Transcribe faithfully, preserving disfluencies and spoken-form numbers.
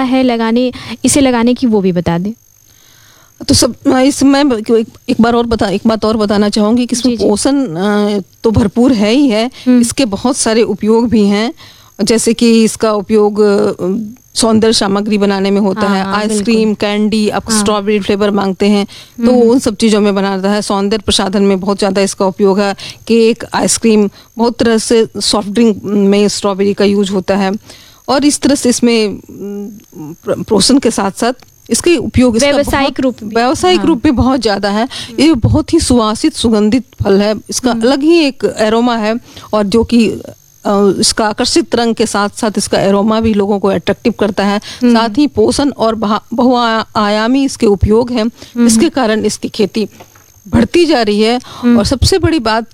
है लगाने इसे लगाने की, वो भी बता दें। तो सब इसमें एक, एक बार और बता एक बात और बताना चाहूँगी कि इसमें पोषण तो भरपूर है ही है, इसके बहुत सारे उपयोग भी हैं। जैसे कि इसका उपयोग सौंदर्य सामग्री बनाने में होता है, आइसक्रीम, कैंडी, आप स्ट्रॉबेरी फ्लेवर मांगते हैं तो उन सब चीज़ों में बनाता है। सौंदर्य प्रसाधन में बहुत ज़्यादा इसका उपयोग है। केक, आइसक्रीम, बहुत तरह से सॉफ्ट ड्रिंक में स्ट्रॉबेरी का यूज होता है। और इस तरह से इसमें पोषण के साथ साथ इसके उपयोग व्यावसायिक रूप व्यावसायिक रूप में बहुत ज़्यादा है। ये बहुत ही सुवासित सुगंधित फल है, इसका अलग ही एक एरोमा है, और जो कि इसका आकर्षित रंग के साथ साथ इसका एरोमा भी लोगों को अट्रैक्टिव करता है। साथ ही पोषण और बहुआयामी इसके उपयोग हैं, इसके कारण इसकी खेती बढ़ती जा रही है। और सबसे बड़ी बात